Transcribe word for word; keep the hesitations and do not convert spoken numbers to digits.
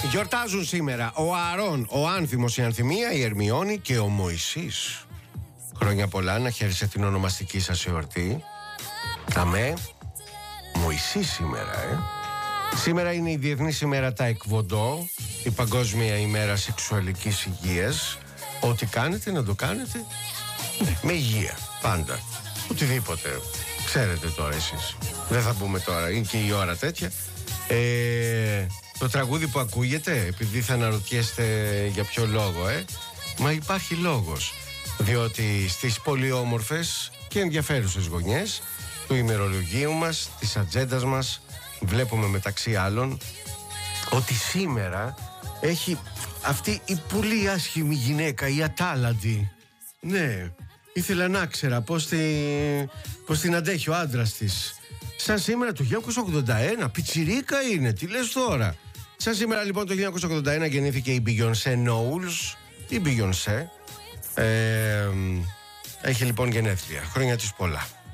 Γιορτάζουν σήμερα ο Ααρών, ο Άνθιμος, η Ανθυμία, η Ερμιόνη και ο Μωυσής. Χρόνια πολλά, να χαίρεσαι την ονομαστική σας εορτή. Αμέ, Μωυσή σήμερα, ε. Σήμερα είναι η Διεθνής ημέρα τα εκβοντώ, η Παγκόσμια ημέρα σεξουαλικής υγείας. Ό,τι κάνετε να το κάνετε με υγεία, πάντα. Οτιδήποτε. Ξέρετε τώρα εσείς. Δεν θα μπούμε τώρα, είναι και η ώρα τέτοια. Ε, το τραγούδι που ακούγεται, επειδή θα αναρωτιέστε για ποιο λόγο, ε, μα υπάρχει λόγος. Διότι στις πολύ όμορφες και ενδιαφέρουσες γωνιές του ημερολογίου μας, της ατζέντας μας, βλέπουμε μεταξύ άλλων ότι σήμερα έχει αυτή η πολύ άσχημη γυναίκα, η ατάλαντη. Ναι, ήθελα να ξέρα πώς, τη, πώς την αντέχει ο άντρας της. Σαν σήμερα το χίλια εννιακόσια ογδόντα ένα, πιτσιρίκα είναι, τι λες τώρα. Σαν σήμερα λοιπόν το χίλια εννιακόσια ογδόντα ένα γεννήθηκε η Beyoncé Knowles, η Beyoncé. Ε, έχει λοιπόν γενέθλια, χρόνια της πολλά.